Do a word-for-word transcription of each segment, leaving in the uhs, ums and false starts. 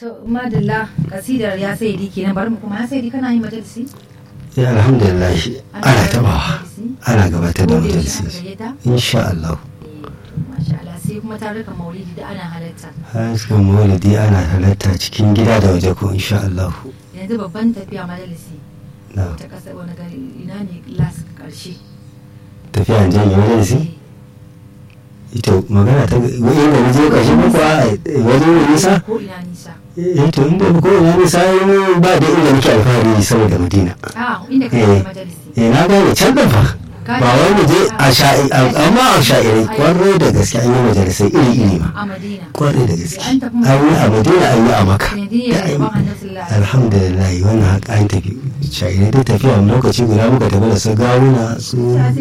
To madalla kasidar ya sai di kenan bari mu kuma ya sai di kana yin majalisi? Ya alhamdulillah ana tabawa ana gabatar da majalisi insha Allah. Masha Allah sai kuma tarukan maulidi da ana halatta. Hasken maulidi ana halatta cikin gida da waje ko insha Allah. Yanzu babban tafiya majalisi. Na. Ta kasa wani gari ina ne last karshe. Tafiya je yi majalisi? Ito magana ta wani da je karshe ko kuwa waje ne nisa? Ko ina nisa. Eh to inda ko ina nisa yi ba da inda nake alfahari saboda Madina. Ah inda ka yi majalisi. Eh na gane can da fa. Ba wai mu je a sha'i amma a sha'irai kwarai da gaske an yi majalisai iri-iri ma. A Madina. Kwarai da gaske. An yi a Madina an yi a Makka. Alhamdulillah wannan haka an tafi. Sha'irai dai tafiya wani lokaci guda muka tafi da su gawuna su.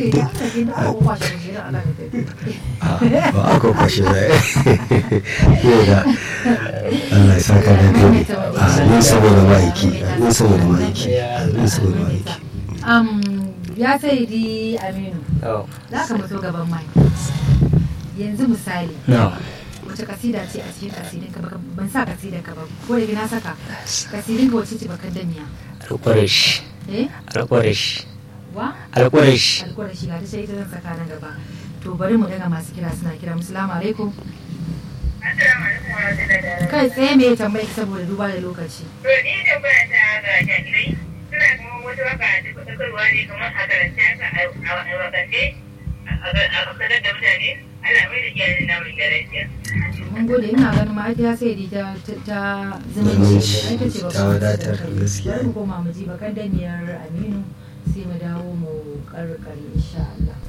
Ba a kwakwashe ba. Yau da Allah ya saka da gobe. A yin saboda ma'aiki. A yin saboda ma'aiki. A yin saboda ma'aiki. Ya sai di Aminu. Za ka mutu gaban mai. Yanzu misali. Wace kasida ce a cikin kasidin ka ban sa kasidin ka ba ko da na saka kasidin ka wace ce bakan damiya. Alƙwarish. Eh? Alƙwarish. Wa? Alƙwarish. Alƙwarish ga ta sai ita zan saka nan gaba. To bari mu daga masu kira suna kira. Assalamu alaikum. Kai tsaye me tambayi saboda duba da lokaci. To ni da ba ta ga jami'ai suna kuma wata waka da kusurwa ne kamar a karanta ka a wakande a kasarar da mutane ana mai da iyalin namun da lafiya. Mun gode ina ganin ma'aikata sai di ta ta zumunci ita ce ta wadatar gaskiya. Bari mu koma mu ji bakan daniyar Aminu sai mu dawo mu karkare insha Allah.